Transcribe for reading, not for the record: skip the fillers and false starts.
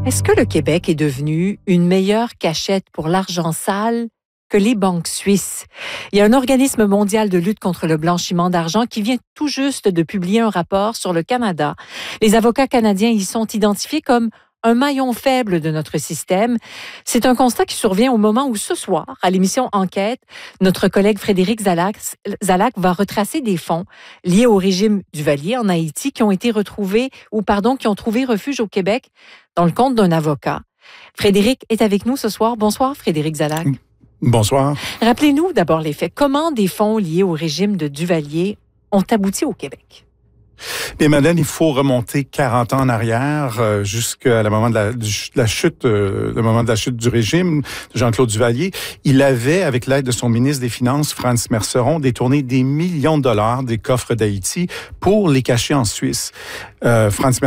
Est-ce que le Québec est devenu une meilleure cachette pour l'argent sale que les banques suisses? Il y a un organisme mondial de lutte contre le blanchiment d'argent qui vient tout juste de publier un rapport sur le Canada. Les avocats canadiens y sont identifiés comme un maillon faible de notre système. C'est un constat qui survient au moment où ce soir, à l'émission Enquête, notre collègue Frédéric Zalac va retracer des fonds liés au régime Duvalier en Haïti qui ont trouvé refuge au Québec dans le compte d'un avocat. Frédéric est avec nous ce soir. Bonsoir, Frédéric Zalac. Bonsoir. Rappelez-nous d'abord les faits. Comment des fonds liés au régime de Duvalier ont abouti au Québec? Bien, Madeleine, il faut remonter 40 ans en arrière jusqu'à le moment de la chute du régime de Jean-Claude Duvalier. Il avait, avec l'aide de son ministre des Finances, Franz Merceron, détourné des millions de dollars des coffres d'Haïti pour les cacher en Suisse. Franz